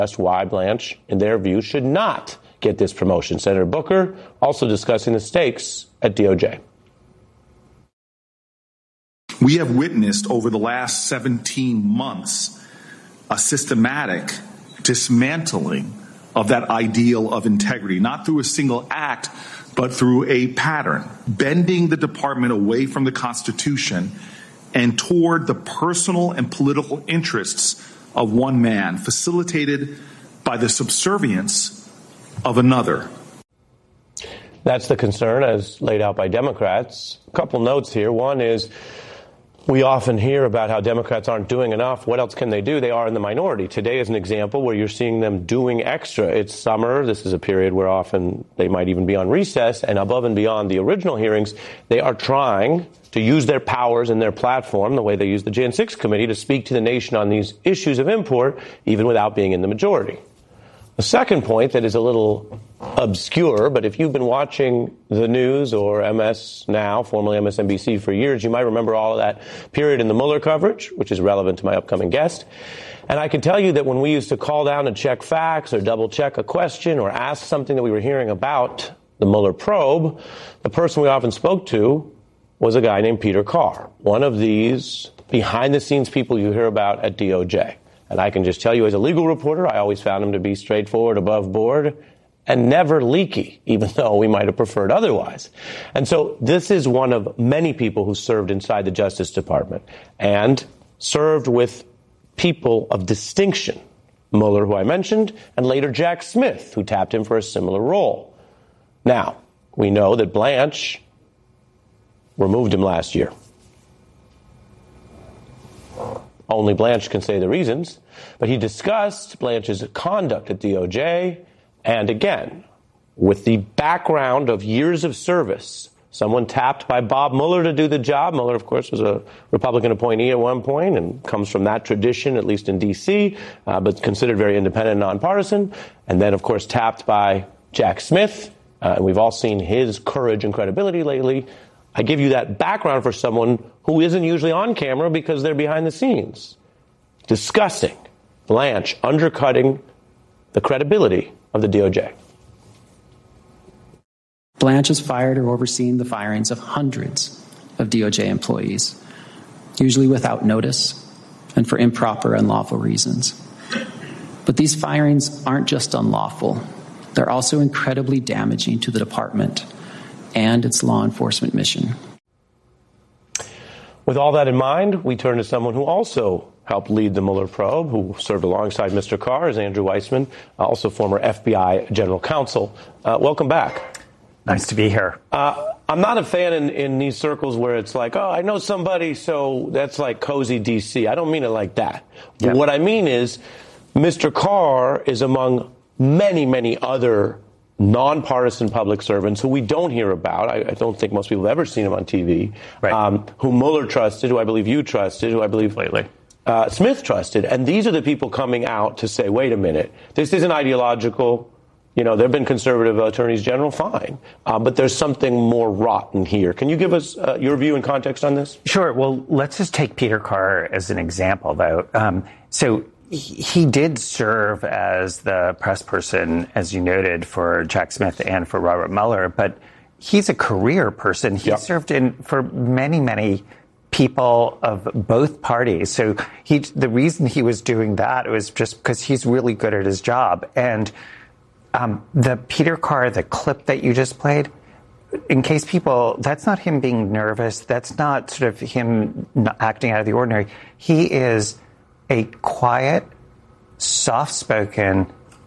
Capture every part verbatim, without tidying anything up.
why Blanche, in their view, should not get this promotion. Senator Booker also discussing the stakes at D O J. We have witnessed over the last seventeen months a systematic dismantling of that ideal of integrity, not through a single act, but through a pattern, bending the department away from the Constitution and toward the personal and political interests of one man, facilitated by the subservience of another. That's the concern as laid out by Democrats. A couple notes here. One is, we often hear about how Democrats aren't doing enough. What else can they do? They are in the minority. Today is an example where you're seeing them doing extra. It's summer. This is a period where often they might even be on recess. And above and beyond the original hearings, they are trying to use their powers and their platform, the way they use the January sixth committee, to speak to the nation on these issues of import, even without being in the majority. The second point that is a little obscure, but if you've been watching the news or M S Now, formerly M S N B C, for years, you might remember all of that period in the Mueller coverage, which is relevant to my upcoming guest. And I can tell you that when we used to call down and check facts or double check a question or ask something that we were hearing about the Mueller probe, the person we often spoke to was a guy named Peter Carr, one of these behind-the-scenes people you hear about at D O J. And I can just tell you, as a legal reporter, I always found him to be straightforward, above board, and never leaky, even though we might have preferred otherwise. And so this is one of many people who served inside the Justice Department and served with people of distinction. Mueller, who I mentioned, and later Jack Smith, who tapped him for a similar role. Now, we know that Blanche removed him last year. Only Blanche can say the reasons, but he discussed Blanche's conduct at D O J, and again, with the background of years of service, someone tapped by Bob Mueller to do the job. Mueller, of course, was a Republican appointee at one point and comes from that tradition, at least in D C, uh, but considered very independent and nonpartisan. And then, of course, tapped by Jack Smith, uh, and we've all seen his courage and credibility lately. I give you that background for someone who isn't usually on camera because they're behind the scenes, discussing Blanche undercutting the credibility of the D O J. Blanche has fired or overseen the firings of hundreds of D O J employees, usually without notice and for improper, unlawful reasons. But these firings aren't just unlawful. They're also incredibly damaging to the department and its law enforcement mission. With all that in mind, we turn to someone who also helped lead the Mueller probe, who served alongside Mister Carr, is Andrew Weissmann, also former F B I general counsel. Uh, welcome back. Nice to be here. Uh, I'm not a fan in, in these circles where it's like, oh, I know somebody, so that's like cozy D C. I don't mean it like that. Yep. What I mean is Mister Carr is among many, many other nonpartisan public servants who we don't hear about. I, I don't think most people have ever seen him on T V. Right. Um, who Mueller trusted, who I believe you trusted, who I believe lately uh, Smith trusted. And these are the people coming out to say, wait a minute, this isn't ideological. You know, there have been conservative attorneys general, fine. Uh, but there's something more rotten here. Can you give us uh, your view and context on this? Sure. Well, let's just take Peter Carr as an example, though. Um, so he did serve as the press person, as you noted, for Jack Smith and for Robert Mueller, but he's a career person. He yep. served in for many, many people of both parties. So he, the reason he was doing that was just because he's really good at his job. And um, the Peter Carr, the clip that you just played, in case people, that's not him being nervous. That's not sort of him acting out of the ordinary. He is a quiet, soft-spoken,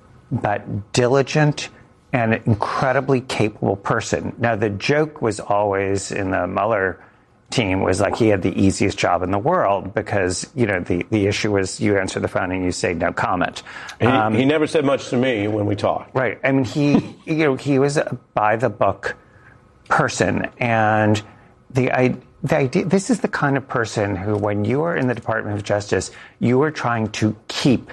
but diligent and incredibly capable person. Now, the joke was always in the Mueller team was like he had the easiest job in the world because, you know, the, the issue was you answer the phone and you say no comment. He, um, he never said much to me when we talked. Right. I mean, he, you know, he was a by-the-book person. And the idea, The idea, this is the kind of person who, when you are in the Department of Justice, you are trying to keep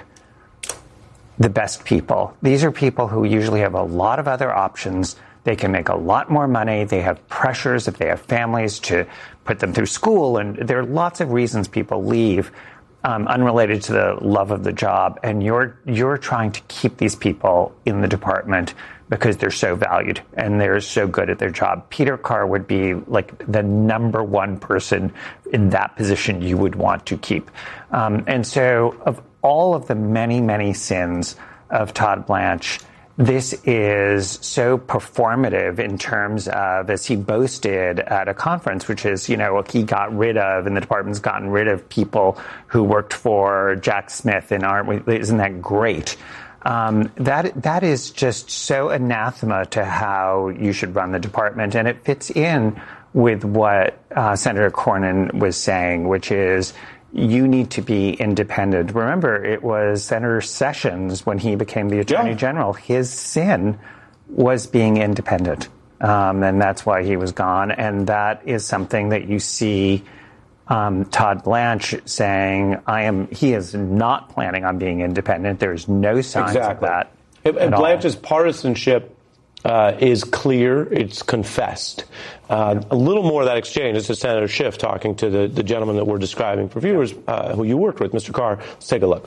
the best people. These are people who usually have a lot of other options. They can make a lot more money. They have pressures if they have families to put them through school. And there are lots of reasons people leave. um, unrelated to the love of the job, and you're you're trying to keep these people in the department because they're so valued and they're so good at their job. Peter Carr would be like the number one person in that position you would want to keep. Um, and so of all of the many, many sins of Todd Blanche, this is so performative in terms of, as he boasted at a conference, which is, you know, he got rid of, and the department's gotten rid of people who worked for Jack Smith, and aren't we, isn't that great? Um, that that is just so anathema to how you should run the department, and it fits in with what uh, Senator Cornyn was saying, which is you need to be independent. Remember, it was Senator Sessions, when he became the Attorney yeah. General, his sin was being independent, um, and that's why he was gone. And that is something that you see Um, Todd Blanche saying, "I am." He is not planning on being independent. There's no signs exactly. of that. And, and Blanche's partisanship uh, is clear. It's confessed. Uh, a little more of that exchange. This is Senator Schiff talking to the, the gentleman that we're describing for viewers uh, who you worked with, Mister Carr. Let's take a look.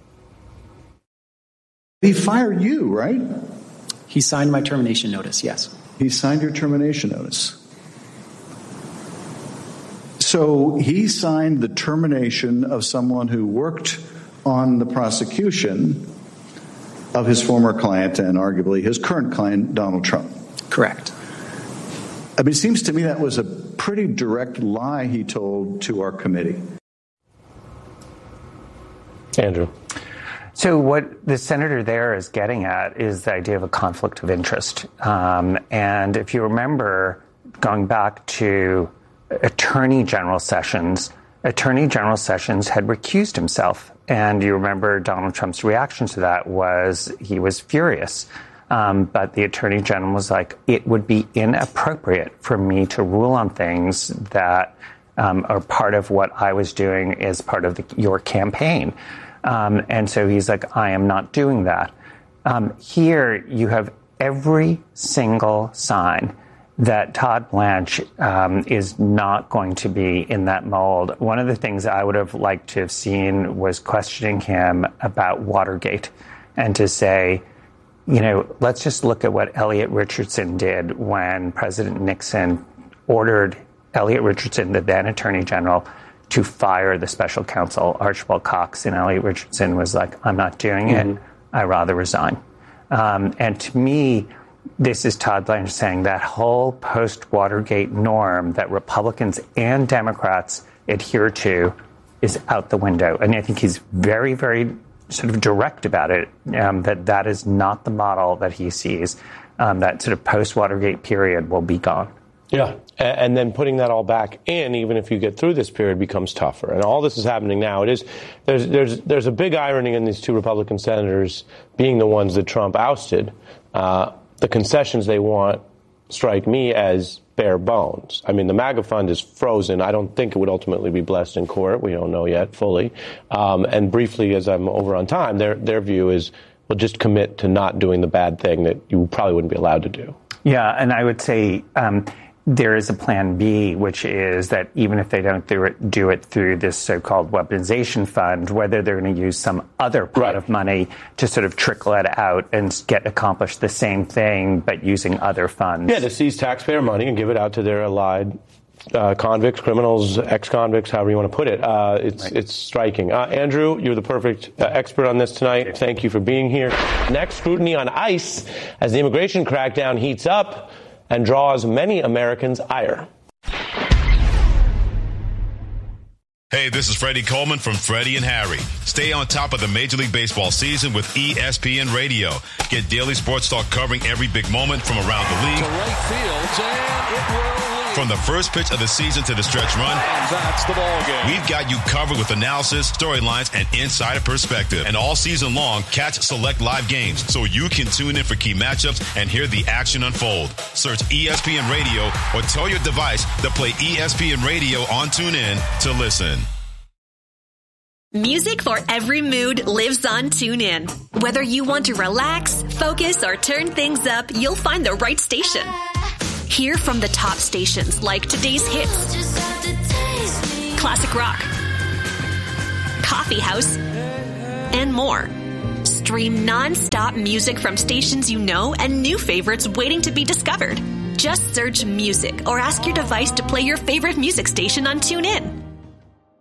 He fired you, right? He signed my termination notice. Yes. He signed your termination notice. So he signed the termination of someone who worked on the prosecution of his former client and arguably his current client, Donald Trump. Correct. I mean, it seems to me that was a pretty direct lie he told to our committee. Andrew. So what the senator there is getting at is the idea of a conflict of interest. Um, and if you remember, going back to Attorney General Sessions, Attorney General Sessions had recused himself. And you remember Donald Trump's reaction to that was he was furious. Um, but the Attorney General was like, it would be inappropriate for me to rule on things that um, are part of what I was doing as part of the, your campaign. Um, and so he's like, I am not doing that. Um, here you have every single sign that Todd Blanche um, is not going to be in that mold. One of the things I would have liked to have seen was questioning him about Watergate and to say, you know, let's just look at what Elliot Richardson did when President Nixon ordered Elliot Richardson, the then Attorney General, to fire the special counsel, Archibald Cox. And Elliot Richardson was like, I'm not doing it. Mm-hmm. I'd rather resign. Um, and to me, this is Todd Blanche saying that whole post-Watergate norm that Republicans and Democrats adhere to is out the window. And I think he's very, very sort of direct about it, um, that that is not the model that he sees. Um, that sort of post-Watergate period will be gone. Yeah, and then putting that all back in, even if you get through this period, becomes tougher. And all this is happening now. It is there's there's there's a big irony in these two Republican senators being the ones that Trump ousted. Uh, the concessions they want strike me as bare bones. I mean, the MAGA fund is frozen. I don't think it would ultimately be blessed in court. We don't know yet fully. Um, and briefly, as I'm over on time, their their view is, well, just commit to not doing the bad thing that you probably wouldn't be allowed to do. Yeah, and I would say um, there is a plan B, which is that even if they don't do it, do it through this so-called weaponization fund, whether they're going to use some other pot right. of money to sort of trickle it out and get accomplished the same thing, but using other funds. Yeah, to seize taxpayer money and give it out to their allied uh, convicts, criminals, ex-convicts, however you want to put it. Uh, it's right. it's striking. Uh, Andrew, you're the perfect uh, expert on this tonight. Thank you for being here. Next, scrutiny on ICE as the immigration crackdown heats up and draws many Americans' ire. Hey, this is Freddie Coleman from Freddie and Harry. Stay on top of the Major League Baseball season with E S P N Radio. Get daily sports talk covering every big moment from around the league. To right field, and it will lead. From the first pitch of the season to the stretch run. And that's the ball game. We've got you covered with analysis, storylines, and insider perspective. And all season long, catch select live games so you can tune in for key matchups and hear the action unfold. Search E S P N Radio or tell your device to play E S P N Radio on TuneIn to listen. Music for every mood lives on TuneIn. Whether you want to relax, focus, or turn things up, you'll find the right station. Hear from the top stations like Today's Hits, Classic Rock, Coffee coffee house, and more. Stream non-stop music from stations you know and new favorites waiting to be discovered. Just search music or ask your device to play your favorite music station on TuneIn.